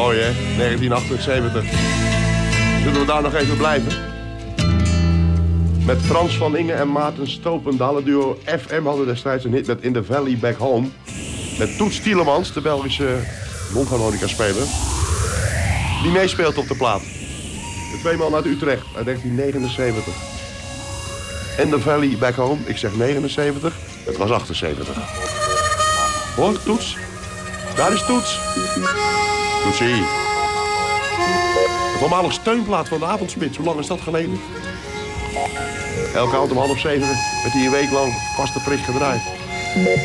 Mooi hè, 1978. Zullen we daar nog even blijven? Met Frans van Ingen en Maarten Stopendal. Het duo FM hadden destijds een hit met In the Valley Back Home. Met Toets Tielemans, de Belgische mondharmonica-speler. Die meespeelt op de plaat. De tweeman uit Utrecht uit 1979. In the Valley Back Home, ik zeg 79, het was 78. Hoor, Toets? Daar is Toets. Toetsie. De voormalig steunplaat van de Avondspits, hoe lang is dat geleden? Elke avond om 6:30 werd hij een week lang vaste prik gedraaid.